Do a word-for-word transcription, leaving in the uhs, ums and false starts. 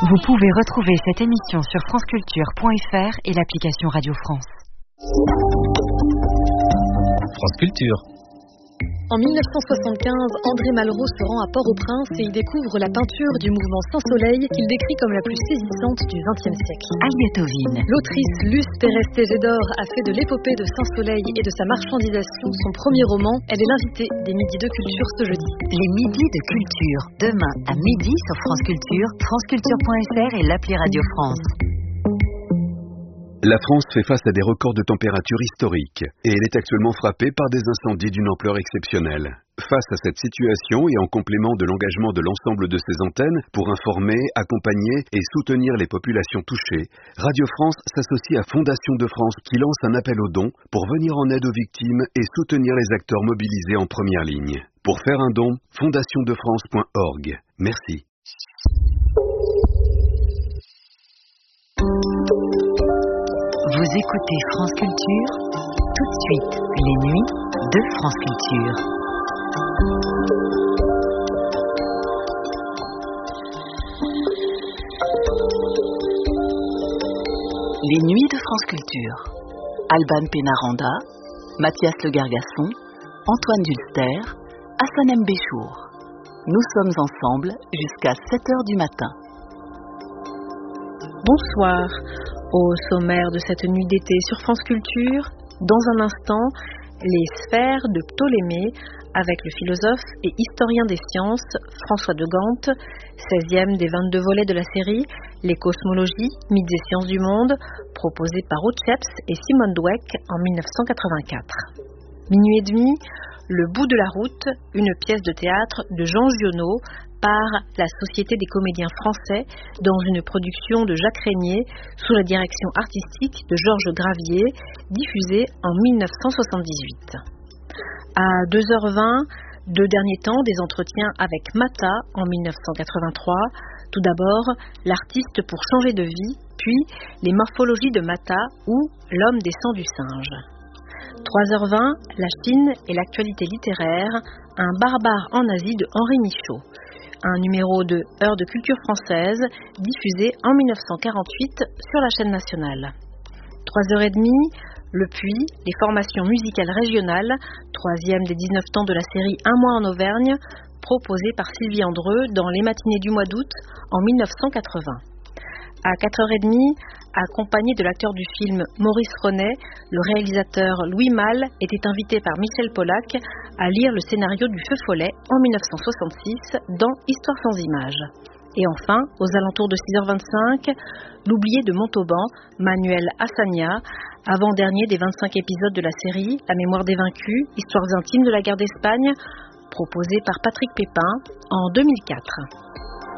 Vous pouvez retrouver cette émission sur franceculture point f r et l'application Radio France. France Culture. En mille neuf cent soixante-quinze, André Malraux se rend à Port-au-Prince et y découvre la peinture du mouvement Saint-Soleil qu'il décrit comme la plus saisissante du vingtième siècle. Ayatollah. L'autrice Luce Pérez-Tégédor a fait de l'épopée de Saint-Soleil et de sa marchandisation son premier roman. Elle est l'invitée des Midis de Culture ce jeudi. Les Midis de Culture, demain à midi sur France Culture, franceculture point f r et l'appli Radio France. La France fait face à des records de température historiques et elle est actuellement frappée par des incendies d'une ampleur exceptionnelle. Face à cette situation et en complément de l'engagement de l'ensemble de ses antennes pour informer, accompagner et soutenir les populations touchées, Radio France s'associe à Fondation de France qui lance un appel aux dons pour venir en aide aux victimes et soutenir les acteurs mobilisés en première ligne. Pour faire un don, fondation de france point org. Merci. Vous écoutez France Culture, tout de suite, les nuits de France Culture. Les nuits de France Culture. Alban Pénaranda, Mathias Le Gargasson, Antoine Dulster, Hassan M. Béchour. Nous sommes ensemble jusqu'à sept heures du matin. Bonsoir. Au sommaire de cette nuit d'été sur France Culture, dans un instant, les sphères de Ptolémée avec le philosophe et historien des sciences François de Gante, seizième des vingt-deux volets de la série Les cosmologies, mythes et sciences du monde, proposé par Otscheps et Simone Dweck en mille neuf cent quatre-vingt-quatre. Minuit et demi, Le bout de la route, une pièce de théâtre de Jean Giono par la Société des comédiens français dans une production de Jacques Régnier sous la direction artistique de Georges Gravier, diffusée en mille neuf cent soixante-dix-huit. À deux heures vingt, deux derniers temps des entretiens avec Mata en mille neuf cent quatre-vingt-trois. Tout d'abord, l'artiste pour changer de vie, puis les morphologies de Mata ou l'homme des sangs du singe. trois heures vingt, la Chine et l'actualité littéraire, un barbare en Asie de Henri Michaud. Un numéro de Heure de culture française diffusé en mille neuf cent quarante-huit sur la chaîne nationale. trois heures trente, Le Puy, les formations musicales régionales, troisième des dix-neuf temps de la série Un mois en Auvergne, proposé par Sylvie Andreu dans les matinées du mois d'août en mille neuf cent quatre-vingts. À quatre heures trente, accompagné de l'acteur du film Maurice Renet, le réalisateur Louis Malle était invité par Michel Pollack à lire le scénario du Feu Follet en mille neuf cent soixante-six dans Histoire sans images. Et enfin, aux alentours de six heures vingt-cinq, L'oublié de Montauban, Manuel Assagna, avant-dernier des vingt-cinq épisodes de la série La mémoire des vaincus, histoires intimes de la guerre d'Espagne, proposé par Patrick Pépin en deux mille quatre.